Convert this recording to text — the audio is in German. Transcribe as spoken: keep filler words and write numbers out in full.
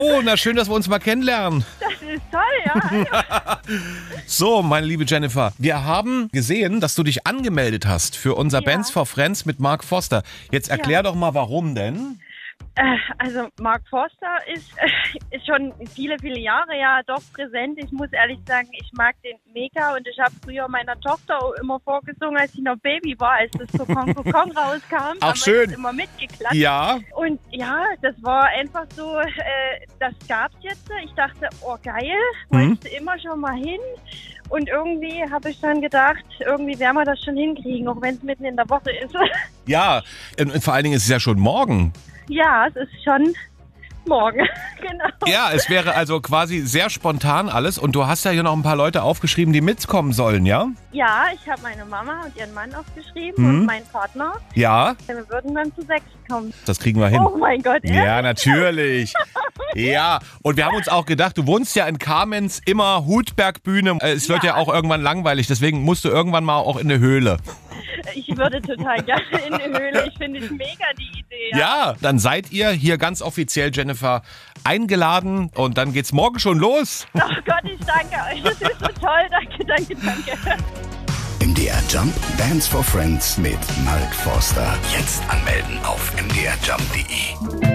Oh, na schön, dass wir uns mal kennenlernen. Das ist toll, ja. So, meine liebe Jennifer, wir haben gesehen, dass du dich angemeldet hast für unser Ja. Bands for Friends mit Mark Foster. Jetzt erklär Ja. doch mal, warum denn? Äh, Also Mark Forster ist, äh, ist schon viele, viele Jahre ja doch präsent. Ich muss ehrlich sagen, ich mag den mega und ich habe früher meiner Tochter auch immer vorgesungen, als sie noch Baby war, als das so Kong Kong rauskam. Ach, haben schön. wir das immer mitgeklatscht. Ja, Und ja, das war einfach so, äh, das gab's jetzt. Ich dachte, oh geil, Mhm. wollte immer schon mal hin. Und irgendwie habe ich dann gedacht, irgendwie werden wir das schon hinkriegen, auch wenn es mitten in der Woche ist. ja. Und vor allen Dingen ist es ja schon morgen. Ja, es ist schon morgen, genau. Ja, es wäre also quasi sehr spontan alles. Und du hast ja hier noch ein paar Leute aufgeschrieben, die mitkommen sollen, ja? Ja, ich habe meine Mama und ihren Mann aufgeschrieben Mhm. und meinen Partner. Ja, Wir würden dann zu sechs kommen. das kriegen wir hin. Oh mein Gott, ehrlich? Ja, natürlich. Ja, und wir haben uns auch gedacht, du wohnst ja in Kamenz, immer Hutbergbühne. Äh, Es wird ja. Ja. auch irgendwann langweilig, deswegen musst du irgendwann mal auch in eine Höhle. Ich würde total gerne in die Höhle. Ich finde es mega, die Idee. Ja, dann seid ihr hier ganz offiziell, Jennifer, eingeladen und dann geht's morgen schon los. Oh Gott, ich danke euch. Das ist so toll. Danke, danke, danke. M D R Jump Bands for Friends mit Mark Forster. Jetzt anmelden auf m d r jump punkt d e.